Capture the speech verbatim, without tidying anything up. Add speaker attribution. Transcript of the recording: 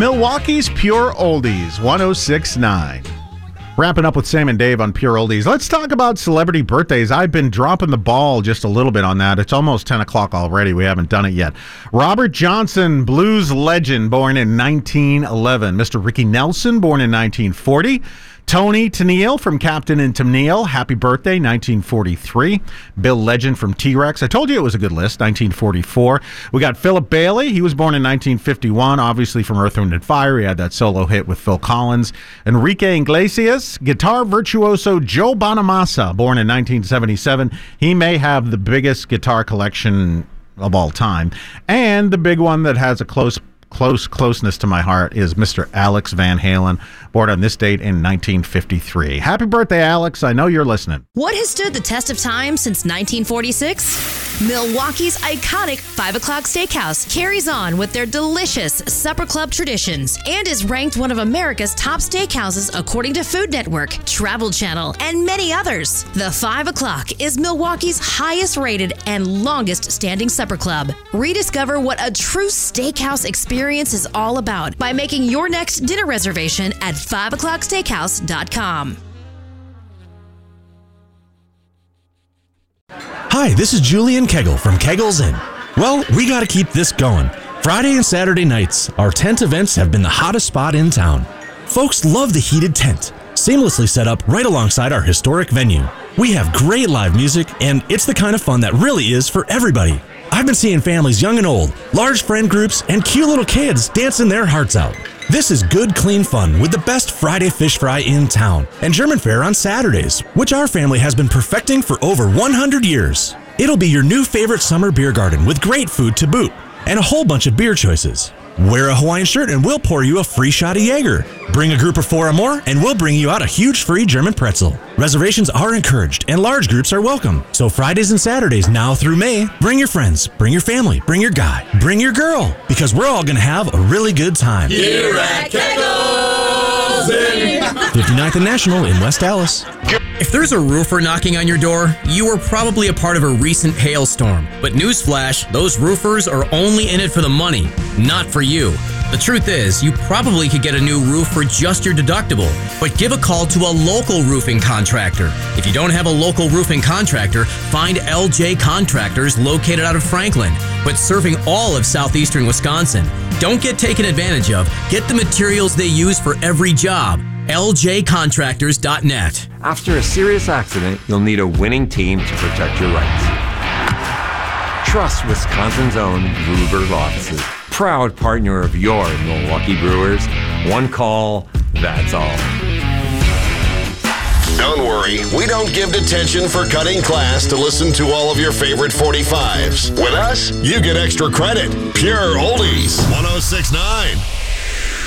Speaker 1: Milwaukee's Pure Oldies, one oh six point nine. Wrapping up with Sam and Dave on Pure Oldies. Let's talk about celebrity birthdays. I've been dropping the ball just a little bit on that. It's almost ten o'clock already. We haven't done it yet. Robert Johnson, blues legend, born in nineteen eleven. Mister Ricky Nelson, born in nineteen forty. Tony Tennille from Captain and Tennille, happy birthday, nineteen forty-three. Bill Legend from T-Rex. I told you it was a good list, nineteen forty-four. We got Philip Bailey. He was born in nineteen fifty-one, obviously from Earth, Wind and Fire. He had that solo hit with Phil Collins. Enrique Iglesias, guitar virtuoso Joe Bonamassa, born in nineteen seventy-seven. He may have the biggest guitar collection of all time. And the big one that has a close Close closeness to my heart is Mister Alex Van Halen, born on this date in nineteen fifty-three. Happy birthday, Alex. I know you're listening.
Speaker 2: What has stood the test of time since nineteen forty-six? Milwaukee's iconic five o'clock Steakhouse carries on with their delicious supper club traditions and is ranked one of America's top steakhouses according to Food Network, Travel Channel, and many others. The five o'clock is Milwaukee's highest rated and longest standing supper club. Rediscover what a true steakhouse experience is all about by making your next dinner reservation at five o'clock steakhouse dot com.
Speaker 3: Hi, this is Julian Kegel from Kegel's Inn. Well, we got to keep this going. Friday and Saturday nights, our tent events have been the hottest spot in town. Folks love the heated tent, seamlessly set up right alongside our historic venue. We have great live music, and it's the kind of fun that really is for everybody. I've been seeing families young and old, large friend groups, and cute little kids dancing their hearts out. This is good, clean fun with the best Friday fish fry in town and German fare on Saturdays, which our family has been perfecting for over one hundred years. It'll be your new favorite summer beer garden with great food to boot and a whole bunch of beer choices. Wear a Hawaiian shirt and we'll pour you a free shot of Jaeger. Bring a group of four or more and we'll bring you out a huge free German pretzel. Reservations are encouraged and large groups are welcome. So Fridays and Saturdays now through May, bring your friends, bring your family, bring your guy, bring your girl, because we're all going to have a really good time.
Speaker 4: Here at Kegel's Inn.
Speaker 3: fifty-ninth and National in West Dallas.
Speaker 5: If there's a roofer knocking on your door, you were probably a part of a recent hailstorm. But newsflash, those roofers are only in it for the money, not for you. The truth is, you probably could get a new roof for just your deductible, but give a call to a local roofing contractor. If you don't have a local roofing contractor, find L J Contractors located out of Franklin, but serving all of southeastern Wisconsin. Don't get taken advantage of. Get the materials they use for every job. L J Contractors dot net.
Speaker 6: After a serious accident, you'll need a winning team to protect your rights. Trust Wisconsin's own Ruber's offices. Proud partner of your Milwaukee Brewers. One call, that's all.
Speaker 7: Don't worry, we don't give detention for cutting class to listen to all of your favorite forty-fives. With us, you get extra credit. Pure Oldies, one oh six point nine.